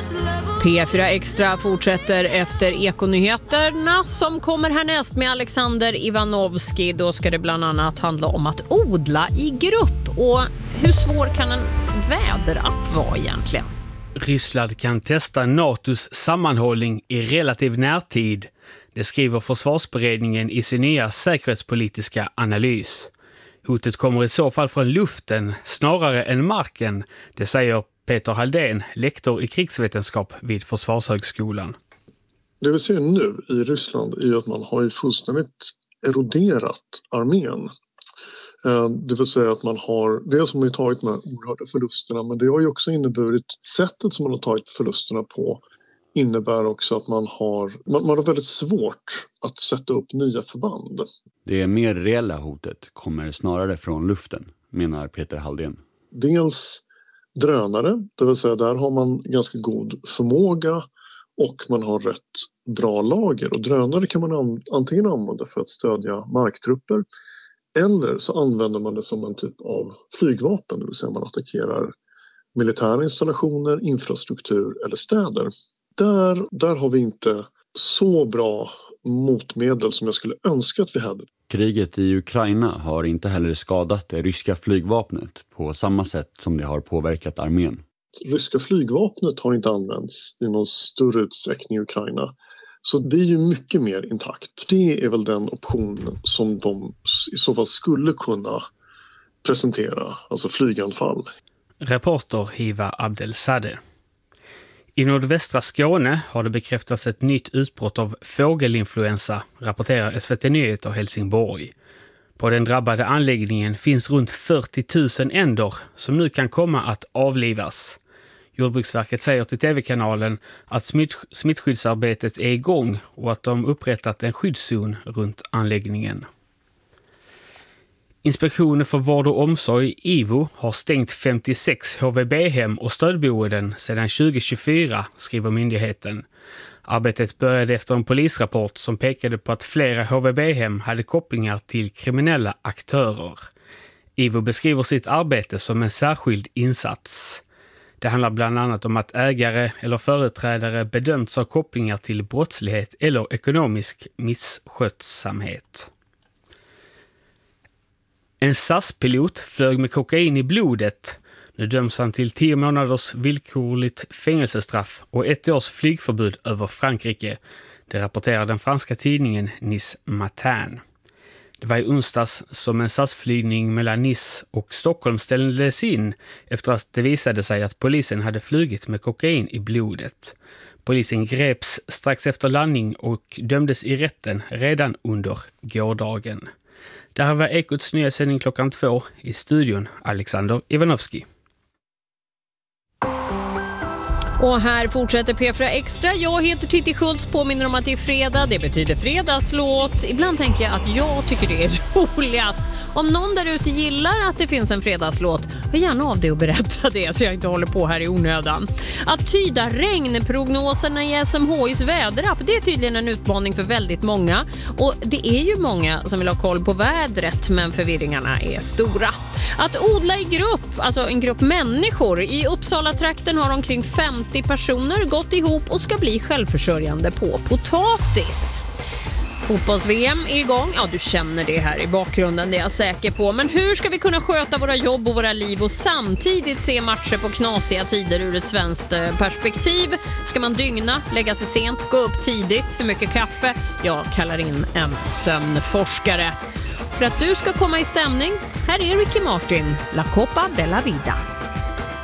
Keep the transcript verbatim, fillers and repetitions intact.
P fyra Extra fortsätter efter Ekonyheterna som kommer härnäst med Alexander Ivanovski. Då ska det bland annat handla om att odla i grupp. Och hur svår kan en väderapp vara egentligen? Ryssland kan testa NATOs sammanhållning i relativ närtid. Det skriver försvarsberedningen i sin nya säkerhetspolitiska analys. Hotet kommer i så fall från luften snarare än marken, det säger Peter Halldén, lektor i krigsvetenskap vid Försvarshögskolan. Det vi ser nu i Ryssland är att man har ju fullständigt eroderat armén. Det vill säga att man har, det som har tagit de här oerhörda förlusterna, men det har ju också inneburit sättet som man har tagit förlusterna på innebär också att man har, man, man har väldigt svårt att sätta upp nya förband. Det mer reella hotet kommer snarare från luften, menar Peter Halldén. Dels drönare, det vill säga där har man ganska god förmåga och man har rätt bra lager. Och drönare kan man an, antingen använda för att stödja marktrupper eller så använder man det som en typ av flygvapen, det vill säga man attackerar militära installationer, infrastruktur eller städer. Där, där har vi inte så bra motmedel som jag skulle önska att vi hade. Kriget i Ukraina har inte heller skadat det ryska flygvapnet på samma sätt som det har påverkat armén. Ryska flygvapnet har inte använts i någon större utsträckning i Ukraina. Så det är ju mycket mer intakt. Det är väl den option som de i så fall skulle kunna presentera, alltså flyganfall. Reporter Hiva Abdelsadeh. I nordvästra Skåne har det bekräftats ett nytt utbrott av fågelinfluensa, rapporterar S V T Nyheter Helsingborg. På den drabbade anläggningen finns runt fyrtio tusen änder som nu kan komma att avlivas. Jordbruksverket säger till tv-kanalen att smitt, smittskyddsarbetet är igång och att de upprättat en skyddszon runt anläggningen. Inspektionen för vård och omsorg, I V O, har stängt femtiosex H V B-hem och stödboenden sedan tjugo tjugofyra, skriver myndigheten. Arbetet började efter en polisrapport som pekade på att flera H V B-hem hade kopplingar till kriminella aktörer. I V O beskriver sitt arbete som en särskild insats. Det handlar bland annat om att ägare eller företrädare bedömts ha kopplingar till brottslighet eller ekonomisk misskötsamhet. En S A S-pilot flög med kokain i blodet. Nu döms han till tio månaders villkorligt fängelsestraff och ett års flygförbud över Frankrike. Det rapporterar den franska tidningen Nice Matin. Det var i onsdags som en S A S-flygning mellan Nice och Stockholm ställdes in efter att det visade sig att polisen hade flugit med kokain i blodet. Polisen greps strax efter landning och dömdes i rätten redan under gårdagen. Det här var Ekots nyhetssändning klockan två, i studion Alexander Ivanovski. Och här fortsätter P fyra Extra. Jag heter Titti Schultz, påminner om att det är fredag. Det betyder fredagslåt. Ibland tänker jag att jag tycker det är roligast. Om någon där ute gillar att det finns en fredagslåt, hör gärna av det och berätta det så jag inte håller på här i onödan. Att tyda regnprognoserna i S M H I:s väderapp, det är tydligen en utmaning för väldigt många. Och det är ju många som vill ha koll på vädret, men förvirringarna är stora. Att odla i grupp, alltså en grupp människor. I Uppsala-trakten har omkring femtio personer gått ihop och ska bli självförsörjande på potatis. Fotbolls-V M är igång. Ja, du känner det här i bakgrunden, det är jag säker på. Men hur ska vi kunna sköta våra jobb och våra liv och samtidigt se matcher på knasiga tider ur ett svenskt perspektiv? Ska man dygna, lägga sig sent, gå upp tidigt? Hur mycket kaffe? Jag kallar in en sömnforskare. För att du ska komma i stämning, här är Ricky Martin, La Copa de la Vida.